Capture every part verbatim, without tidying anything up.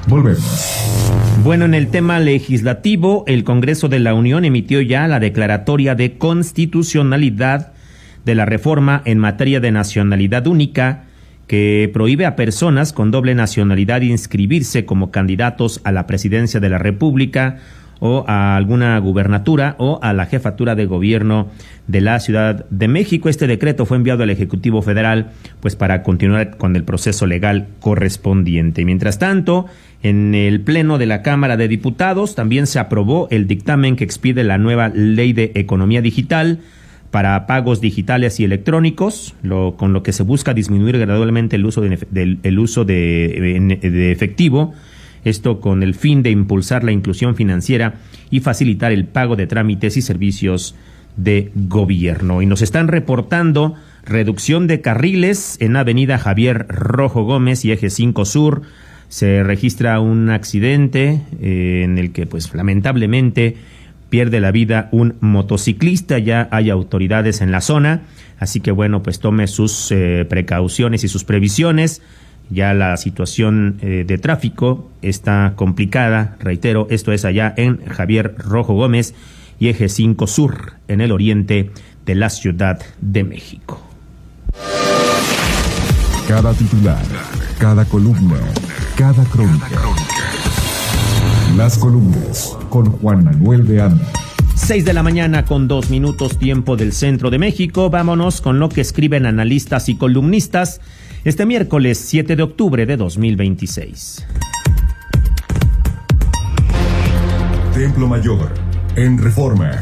Volvemos. Bueno, en el tema legislativo, el Congreso de la Unión emitió ya la declaratoria de constitucionalidad de la reforma en materia de nacionalidad única que prohíbe a personas con doble nacionalidad inscribirse como candidatos a la presidencia de la República o a alguna gubernatura o a la jefatura de gobierno de la Ciudad de México. Este decreto fue enviado al Ejecutivo Federal pues para continuar con el proceso legal correspondiente. Mientras tanto, en el Pleno de la Cámara de Diputados también se aprobó el dictamen que expide la nueva Ley de Economía Digital para pagos digitales y electrónicos, lo, con lo que se busca disminuir gradualmente el uso de, de, el uso de, de efectivo, esto con el fin de impulsar la inclusión financiera y facilitar el pago de trámites y servicios de gobierno. Y nos están reportando reducción de carriles en Avenida Javier Rojo Gómez y Eje cinco Sur. Se registra un accidente eh, en el que, pues, lamentablemente pierde la vida un motociclista. Ya hay autoridades en la zona, así que, bueno, pues tome sus eh, precauciones y sus previsiones. Ya la situación eh, de tráfico está complicada, reitero, esto es allá en Javier Rojo Gómez y Eje cinco Sur, en el oriente de la Ciudad de México. Cada titular, cada columna, cada crónica. Las columnas con Juan Manuel de Anda. Seis de la mañana con dos minutos, tiempo del centro de México. Vámonos con lo que escriben analistas y columnistas este miércoles siete de octubre de dos mil veintiséis. Templo Mayor, en Reforma.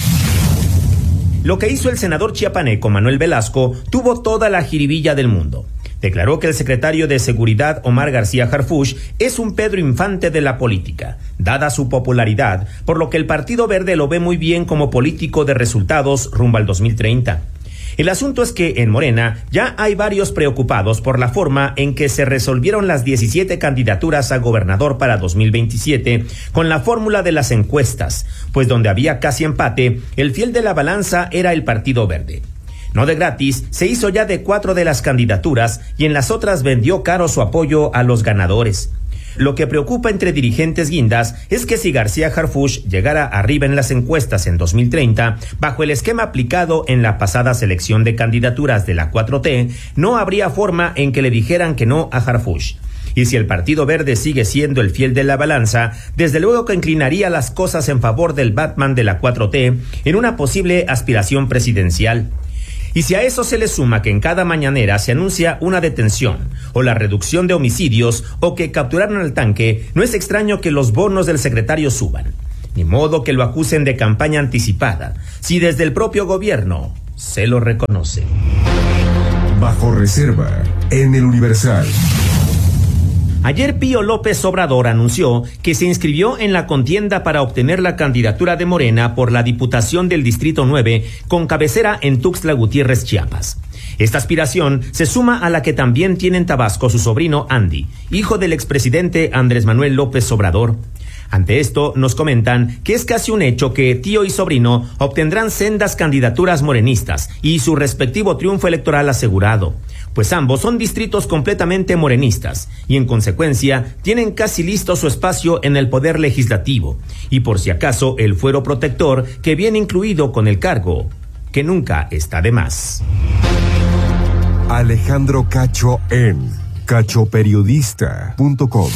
Lo que hizo el senador chiapaneco Manuel Velasco tuvo toda la jiribilla del mundo. Declaró que el secretario de Seguridad, Omar García Harfuch, es un Pedro Infante de la política, dada su popularidad, por lo que el Partido Verde lo ve muy bien como político de resultados rumbo al dos mil treinta. El asunto es que en Morena ya hay varios preocupados por la forma en que se resolvieron las diecisiete candidaturas a gobernador para dos mil veintisiete con la fórmula de las encuestas, pues donde había casi empate, el fiel de la balanza era el Partido Verde. No de gratis, se hizo ya de cuatro de las candidaturas y en las otras vendió caro su apoyo a los ganadores. Lo que preocupa entre dirigentes guindas es que si García Harfuch llegara arriba en las encuestas en dos mil treinta, bajo el esquema aplicado en la pasada selección de candidaturas de la cuatro T, no habría forma en que le dijeran que no a Harfuch. Y si el Partido Verde sigue siendo el fiel de la balanza, desde luego que inclinaría las cosas en favor del Batman de la cuatro T en una posible aspiración presidencial. Y si a eso se le suma que en cada mañanera se anuncia una detención o la reducción de homicidios o que capturaron al tanque, no es extraño que los bonos del secretario suban. Ni modo que lo acusen de campaña anticipada, si desde el propio gobierno se lo reconoce. Bajo reserva, en el Universal. Ayer Pío López Obrador anunció que se inscribió en la contienda para obtener la candidatura de Morena por la Diputación del Distrito nueve con cabecera en Tuxtla Gutiérrez, Chiapas. Esta aspiración se suma a la que también tiene en Tabasco su sobrino Andy, hijo del expresidente Andrés Manuel López Obrador. Ante esto, nos comentan que es casi un hecho que tío y sobrino obtendrán sendas candidaturas morenistas y su respectivo triunfo electoral asegurado, pues ambos son distritos completamente morenistas y en consecuencia tienen casi listo su espacio en el poder legislativo y por si acaso el fuero protector que viene incluido con el cargo, que nunca está de más. Alejandro Cacho en cacho periodista punto com.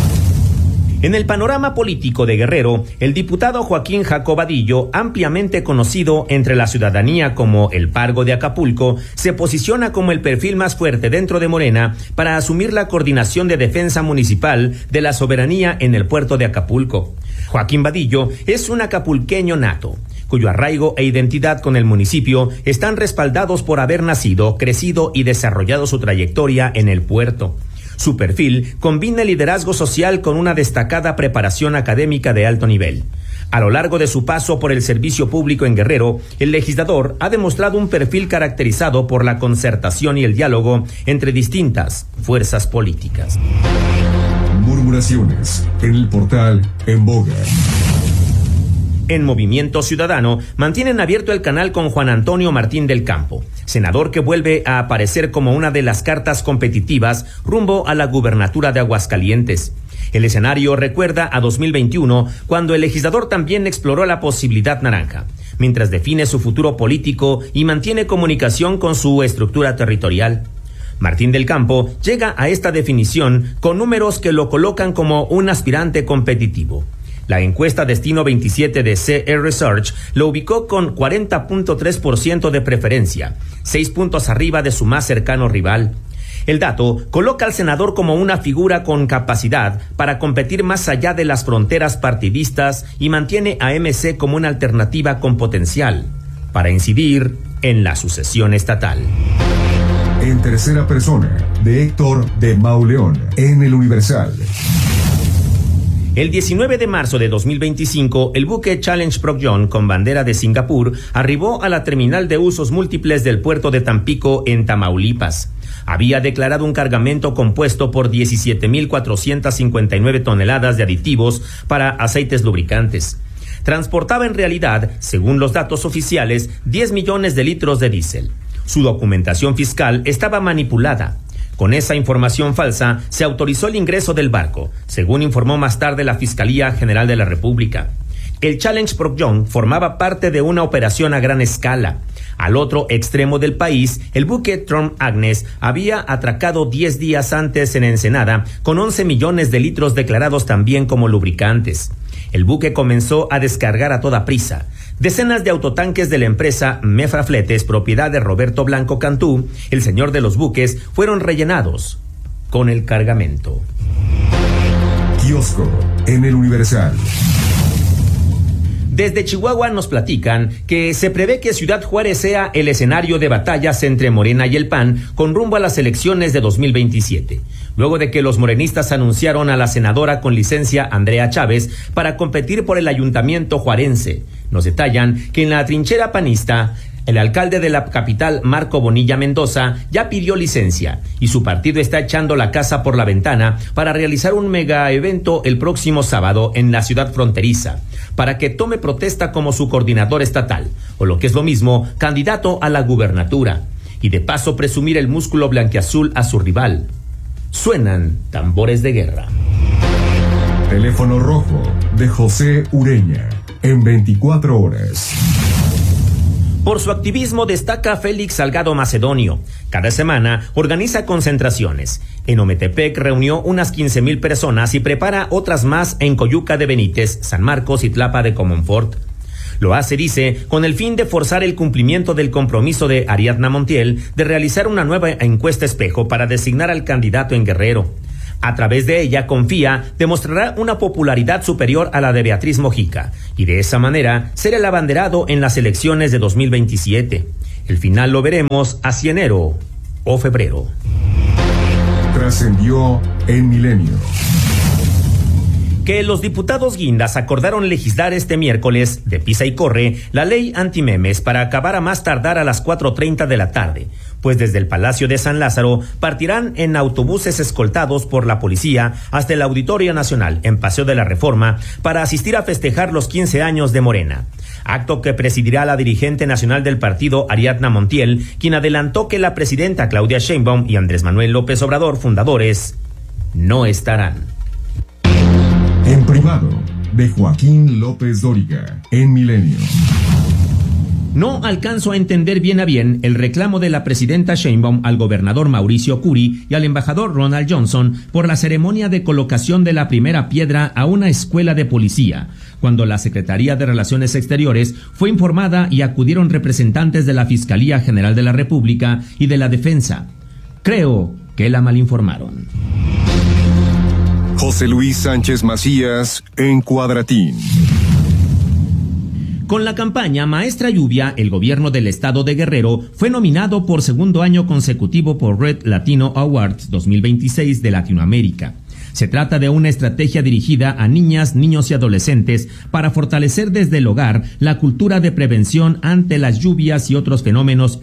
En el panorama político de Guerrero, el diputado Joaquín Jacobadillo, ampliamente conocido entre la ciudadanía como el Pargo de Acapulco, se posiciona como el perfil más fuerte dentro de Morena para asumir la coordinación de defensa municipal de la soberanía en el puerto de Acapulco. Joaquín Vadillo es un acapulqueño nato, cuyo arraigo e identidad con el municipio están respaldados por haber nacido, crecido y desarrollado su trayectoria en el puerto. Su perfil combina el liderazgo social con una destacada preparación académica de alto nivel. A lo largo de su paso por el servicio público en Guerrero, el legislador ha demostrado un perfil caracterizado por la concertación y el diálogo entre distintas fuerzas políticas. Murmuraciones en el portal En Boga. En Movimiento Ciudadano mantienen abierto el canal con Juan Antonio Martín del Campo, senador que vuelve a aparecer como una de las cartas competitivas rumbo a la gubernatura de Aguascalientes. El escenario recuerda a dos mil veintiuno, cuando el legislador también exploró la posibilidad naranja, mientras define su futuro político y mantiene comunicación con su estructura territorial. Martín del Campo llega a esta definición con números que lo colocan como un aspirante competitivo. La encuesta Destino veintisiete de C E Research lo ubicó con cuarenta punto tres por ciento de preferencia, seis puntos arriba de su más cercano rival. El dato coloca al senador como una figura con capacidad para competir más allá de las fronteras partidistas y mantiene a M C como una alternativa con potencial para incidir en la sucesión estatal. En tercera persona, de Héctor de Mauleón, en El Universal. El diecinueve de marzo de dos mil veinticinco, el buque Challenge Proc John con bandera de Singapur arribó a la terminal de usos múltiples del puerto de Tampico en Tamaulipas. Había declarado un cargamento compuesto por diecisiete mil cuatrocientas cincuenta y nueve toneladas de aditivos para aceites lubricantes. Transportaba en realidad, según los datos oficiales, diez millones de litros de diésel. Su documentación fiscal estaba manipulada. Con esa información falsa, se autorizó el ingreso del barco, según informó más tarde la Fiscalía General de la República. El Challenge Proc John formaba parte de una operación a gran escala. Al otro extremo del país, el buque Trump Agnes había atracado diez días antes en Ensenada, con once millones de litros declarados también como lubricantes. El buque comenzó a descargar a toda prisa. Decenas de autotanques de la empresa Mefra Fletes, propiedad de Roberto Blanco Cantú, el señor de los buques, fueron rellenados con el cargamento. Kiosco en El Universal. Desde Chihuahua nos platican que se prevé que Ciudad Juárez sea el escenario de batallas entre Morena y el P A N con rumbo a las elecciones de dos mil veintisiete, luego de que los morenistas anunciaron a la senadora con licencia Andrea Chávez para competir por el ayuntamiento juarense. Nos detallan que en la trinchera panista, el alcalde de la capital, Marco Bonilla Mendoza, ya pidió licencia y su partido está echando la casa por la ventana para realizar un mega evento el próximo sábado en la ciudad fronteriza, para que tome protesta como su coordinador estatal, o lo que es lo mismo, candidato a la gubernatura, y de paso presumir el músculo blanquiazul a su rival. Suenan tambores de guerra. Teléfono rojo de José Ureña, en veinticuatro horas. Por su activismo destaca Félix Salgado Macedonio. Cada semana organiza concentraciones. En Ometepec reunió unas quince mil personas y prepara otras más en Coyuca de Benítez, San Marcos y Tlapa de Comonfort. Lo hace, dice, con el fin de forzar el cumplimiento del compromiso de Ariadna Montiel de realizar una nueva encuesta espejo para designar al candidato en Guerrero. A través de ella, confía, demostrará una popularidad superior a la de Beatriz Mojica y de esa manera ser el abanderado en las elecciones de dos mil veintisiete. El final lo veremos hacia enero o febrero. Trascendió en Milenio. Que los diputados guindas acordaron legislar este miércoles, de pisa y corre, la ley antimemes para acabar a más tardar a las cuatro treinta de la tarde, pues desde el Palacio de San Lázaro partirán en autobuses escoltados por la policía hasta el Auditorio Nacional en Paseo de la Reforma para asistir a festejar los quince años de Morena. Acto que presidirá la dirigente nacional del partido, Ariadna Montiel, quien adelantó que la presidenta Claudia Sheinbaum y Andrés Manuel López Obrador, fundadores, no estarán. En privado, de Joaquín López Dóriga, en Milenio. No alcanzo a entender bien a bien el reclamo de la presidenta Sheinbaum al gobernador Mauricio Curi y al embajador Ronald Johnson por la ceremonia de colocación de la primera piedra a una escuela de policía, cuando la Secretaría de Relaciones Exteriores fue informada y acudieron representantes de la Fiscalía General de la República y de la Defensa. Creo que la malinformaron. José Luis Sánchez Macías, en Cuadratín. Con la campaña Maestra Lluvia, el gobierno del estado de Guerrero fue nominado por segundo año consecutivo por Red Latino Awards dos mil veintiséis de Latinoamérica. Se trata de una estrategia dirigida a niñas, niños y adolescentes para fortalecer desde el hogar la cultura de prevención ante las lluvias y otros fenómenos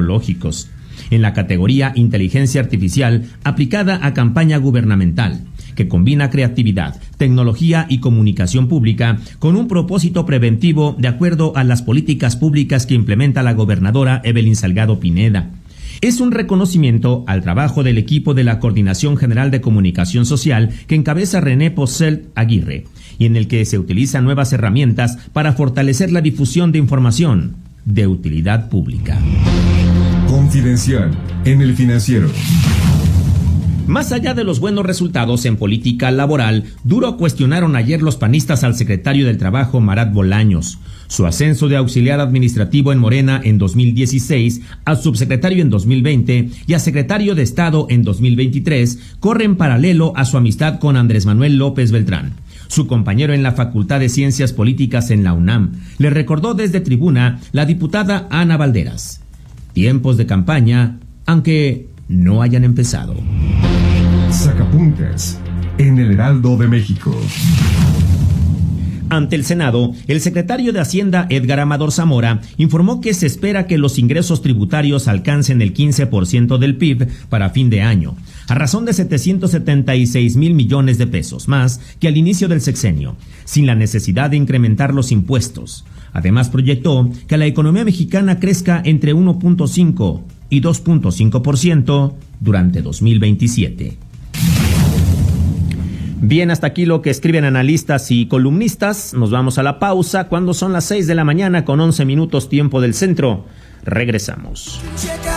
hidrometeorológicos. En la categoría Inteligencia Artificial aplicada a campaña gubernamental, que combina creatividad, tecnología y comunicación pública con un propósito preventivo de acuerdo a las políticas públicas que implementa la gobernadora Evelyn Salgado Pineda. Es un reconocimiento al trabajo del equipo de la Coordinación General de Comunicación Social que encabeza René Posselt Aguirre y en el que se utilizan nuevas herramientas para fortalecer la difusión de información de utilidad pública. Confidencial en El Financiero. Más allá de los buenos resultados en política laboral, duro cuestionaron ayer los panistas al secretario del Trabajo, Marat Bolaños. Su ascenso de auxiliar administrativo en Morena en dos mil dieciséis, a subsecretario en dos mil veinte y a secretario de Estado en dos mil veintitrés corre en paralelo a su amistad con Andrés Manuel López Beltrán, su compañero en la Facultad de Ciencias Políticas en la UNAM. Le recordó desde tribuna la diputada Ana Valderas. Tiempos de campaña, aunque no hayan empezado. Sacapuntas en el Heraldo de México. Ante el Senado, el secretario de Hacienda, Edgar Amador Zamora, informó que se espera que los ingresos tributarios alcancen el quince por ciento del P I B para fin de año, a razón de setecientos setenta y seis mil millones de pesos, más que al inicio del sexenio, sin la necesidad de incrementar los impuestos. Además, proyectó que la economía mexicana crezca entre uno punto cinco y dos punto cinco por ciento durante dos mil veintisiete. Bien, hasta aquí lo que escriben analistas y columnistas. Nos vamos a la pausa cuando son las seis de la mañana con once minutos tiempo del centro. Regresamos.